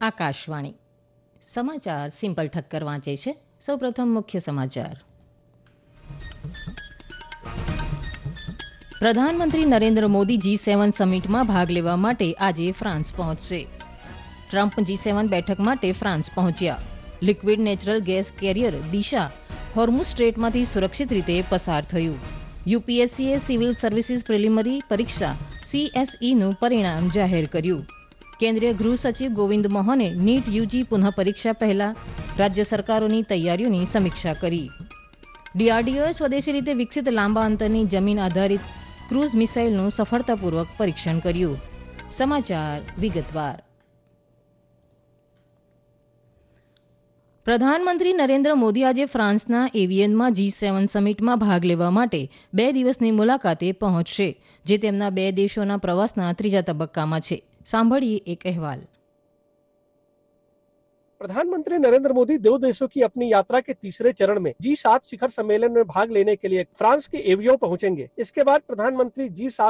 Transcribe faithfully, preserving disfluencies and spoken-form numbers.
આકાશવાણી સમાચાર સિમ્પલ ઠક્કર વાંચે છે. સૌપ્રથમ મુખ્ય સમાચાર. પ્રધાનમંત્રી નરેન્દ્ર મોદી જી સેવન સમિટમાં ભાગ લેવા માટે આજે ફ્રાન્સ પહોંચશે. ટ્રમ્પ જી સેવન બેઠક માટે ફ્રાન્સ પહોંચ્યા. લિક્વિડ નેચરલ ગેસ કેરિયર દિશા હોર્મુઝ સ્ટ્રેટમાંથી સુરક્ષિત રીતે પસાર થયું. યુપીએસસીએ સિવિલ સર્વિસીસ પ્રિલિમિનરી પરીક્ષા સીએસઈનું પરિણામ જાહેર કર્યું. કેન્દ્રીય ગૃહ સચિવ ગોવિંદ મોહને નીટ યુજી પુનઃ પરીક્ષા પહેલા રાજ્ય સરકારોની તૈયારીઓની સમીક્ષા કરી. ડીઆરડીઓએ સ્વદેશી રીતે વિકસિત લાંબા અંતરની જમીન આધારિત ક્રૂઝ મિસાઇલનું સફળતાપૂર્વક પરીક્ષણ કર્યું. સમાચાર વિગતવાર. પ્રધાનમંત્રી નરેન્દ્ર મોદી આજે ફ્રાન્સના એવિયનમાં જી સેવન સમિટમાં ભાગ લેવા માટે બે દિવસની મુલાકાતે પહોંચશે, જે તેમના બે દેશોના પ્રવાસના ત્રીજા તબક્કામાં છે. सांभळिए एक अहवाल. प्रधानमंत्री नरेंद्र मोदी दो देशों की अपनी यात्रा के तीसरे चरण में जी सात शिखर सम्मेलन में भाग लेने के लिए फ्रांस के एवियों पहुंचेंगे. इसके बाद प्रधानमंत्री जी सात